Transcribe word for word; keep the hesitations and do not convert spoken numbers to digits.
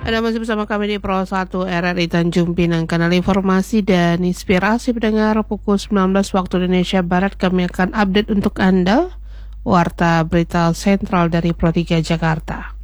Ada masih bersama kami di Pro satu R R I Tanjung Pinang, kanal informasi dan inspirasi pendengar. Pukul sembilan belas waktu Indonesia Barat kami akan update untuk Anda Warta Berita Sentral dari Pro tiga Jakarta.